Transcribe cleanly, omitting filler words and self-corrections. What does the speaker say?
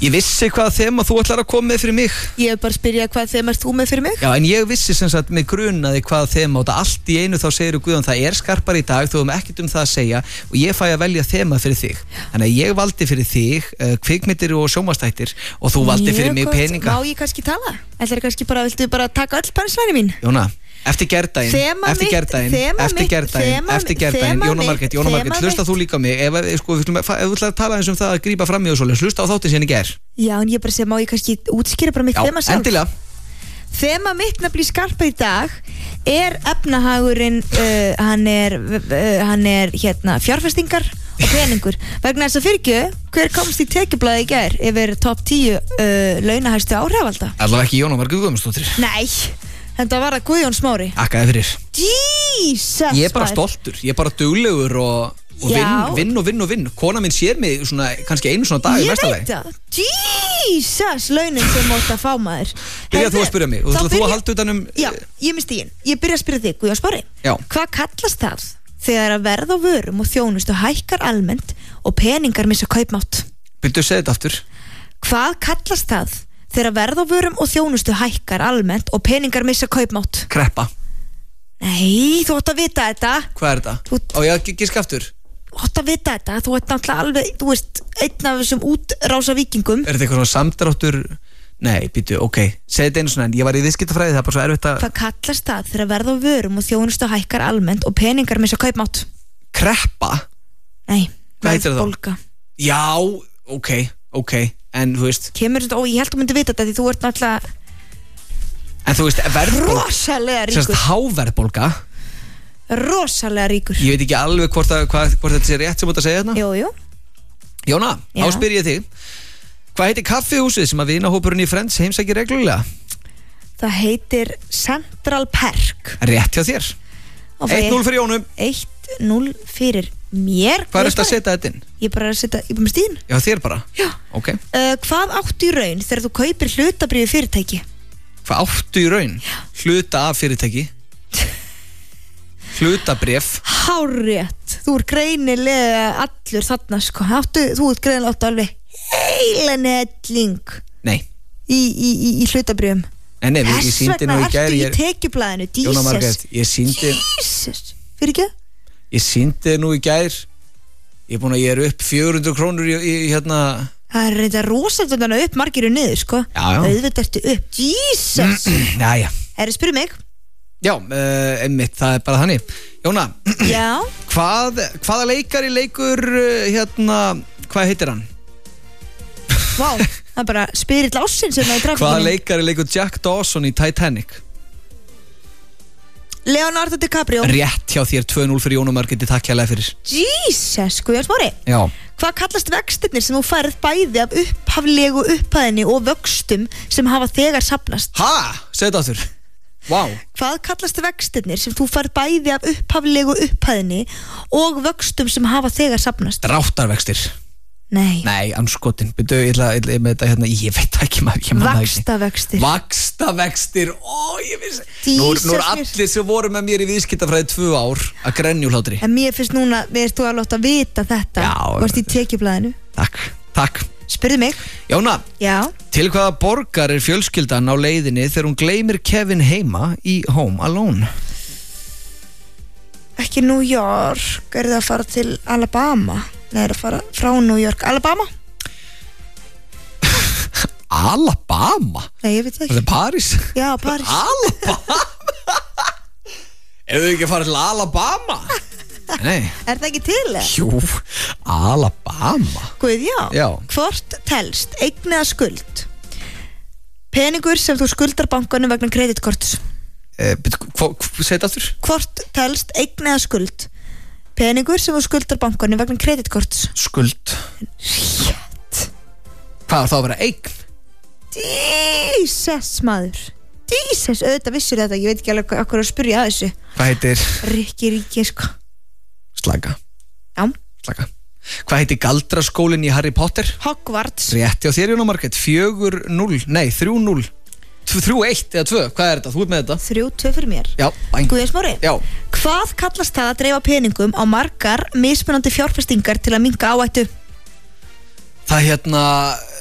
Ég vissi hvað þema þú ætlar að koma með fyrir mig. Ég bara spyrja hvað þema ert þú með fyrir mig? Já, en ég vissi sem sagt með grunaði hvað þema og það allt í einu þá segir Guðjón það skarpar í dag, þú hefum ekkert það að segja og ég fæ að velja þema fyrir þig. Þannig að ég valdi fyrir þig kvikmyndir og sjónvarpsþættir og þú valdi fyrir mig peninga. Má ég kannski tala? Viltu bara taka öll penslæni mín? Jóna, eftir gerdaginn, Jóna Margrét, hlusta þú líka á mig ef þú ætlar að tala eins það að grípa fram í og svoleiðis, hlusta á þáttinn sem ég ger. Já, en ég bara segja, má ég kannski útskýra bara mitt þema sjálf? Endilega. Þema mitt nefnilega skarpa í dag efnahagurinn, hann er fjárfestingar og peningur, vegna þess að fyrirgjöf hver komst í tekjublaði í gær yfir top 10 launahæstu áhrifalda? Allavega ekki Jóna Margrét Guðmundsdóttir. Nei, þetta var það Guðjón Smári. Akkaði fyrir. Jesus. Ég bara stoltur, ég bara duglegur og vinn. Kona mín sér mig svona, kannski einu svona dag í næsta lagi. Ég veit það. Jesus, launin sem mótt að fá maður. Byrja þú að spyrja mig og þú að halda utan Já, ég misti þín. Ég byrja að spyrja þig, Guðjón Smári. Já. Hvað kallast það þegar að verð á vörum og þjónustu hækkar almennt og peningar missa kaupmátt? Byrju að segja þetta aftur. Hvað kallast það þegar verð á vörum og þjónustu hækkar almennt og peningar missa kaupmátt? Kreppa. Nei, þú átt að vita þetta. Hvað er þetta? Á ég að giska aftur? Þú átt að vita þetta. Þú ert náttúrulega alveg, þú veist, einn af þessum útrása víkingum. Er þetta eitthvað svona samdráttur? Nei, býtu, ok. Segð þetta einu svona, en ég var í viðskiptafræði, það er bara svo erfitt að... Hvað kallast það þegar verð á vörum og þjónustu hækkar almennt og peningar missa kaupmátt? Kreppa? Nei, verðbólga. Já, ok, en þú veist... Kemur þetta, ég held að þú myndi vita þetta því þú ert náttúrulega... En þú veist, verðbólga... Rosalega ríkur. Sérst, háverðbólga... Rosalega ríkur. Ég veit ekki alveg hvort þetta sé rétt sem út að segja hérna. Jú. Jóna, þá spyr ég þig. Hvað heitir kaffihúsið sem að vinahópurinn í Friends heimsækir reglulega? Það heitir Central Perk. Rétt hjá þér. 1-0 fyrir Jónum. 1-0 fyrir mér. Hvað ertu að setja þetta inn? Ég bara með stíðin. Já, þér bara? Já. Ok. Hvað áttu í raun þegar þú kaupir hlutabréfi fyrirtæki? Hvað áttu í raun? Já. Hluta af fyrirtæki? Hlutabréf? Hárrétt. Þú ert greinilega allur þarna sko. Þú ert greinilega áttu alveg heilan helling. Nei. Í hlutabréfum. Nei, ég sýndi nú í gær. Þess vegna ertu í tekjublaðinu. Jóna Margrét, ég sýndi... Jesus. Fyrir ekki? Ég sýndi nú í gær. Ég er upp 400 krónur í hérna... Það er reynda rosalega þarna upp, margir eru niður sko. Já. Auðvitað ertu upp. Jesus. Já. Herri, spyrðu mig. Já, einmitt, það er bara þannig. Jóna. Já. Hvaða leikari leikur hvað heitir hann? Vá, það er bara spyrill ássinn sem það er drafið. Hvaða leikari leikur Jack Dawson í Titanic? Leonardo DiCaprio. Rétt hjá þér, 2-0 fyrir Jónu Margréti, takk hérlega fyrir. Jesus, Guðjón Smári. Já. Hvað kallast vextirnir sem þú færð bæði af upphaflegu upphæðinni og vöxtum sem hafa þegar safnast? Segð þetta aftur. Vá. Hvað kallast vextirnir sem þú færð bæði af upphaflegu upphæðinni og vöxtum sem hafa þegar safnast? Dráttarvextir. Nei, anskotin. Byrju, ég ætla með þetta hérna, ég veit ekki maður. Vaxtavextir. Ég vissi. Nú er allir sem voru með mér í viðskiptafræði 2 ár að grenja úr hlátri. En mér finnst núna, þú alveg átt að vita þetta. Já. Varst í tekjublaðinu. Takk. Spurðu mig. Jóna. Já. Til hvaða borgar er fjölskyldan á leiðinni þegar hún gleymir Kevin heima í Home Alone? Ekki New York. Er það að fara til Alabama? Nei, er að fara frá New York. Alabama? Alabama? Nei, ég veit það ekki. Það er París? Já, París. Alabama? Ef þú ekki farið til Alabama? Nei. Er það ekki til? Jú, Alabama. Guðjón. Já. Hvort telst eign eða skuld? Peningur sem þú skuldar bankanum vegna kreditkorts. Segð þetta aftur. Hvort telst eign eða skuld? Peningur sem þú skuldar bankanum vegna kreditkorts. Skuld. Rétt. Hvað þá að vera eign? Jesus maður. Jesus, auðvitað vissur þetta. Ég veit ekki alveg hvað að spyrja að þessu. Hvað heitir? Ríki sko. Slaka. Já. Slaka. Hvað heitir galdraskólinn í Harry Potter? Hogwarts. Rétt hjá þér, Jóna Margrét. 4-0, nei 3-0 3-1 eða 2, hvað er þetta? Þú ert með þetta? 3-2 fyrir mér. Já, bæn. Guðjón Smári. Já. Hvað kallast það að dreifa peningum á margar mismunandi fjárfestingar til að minnka áhættu? Það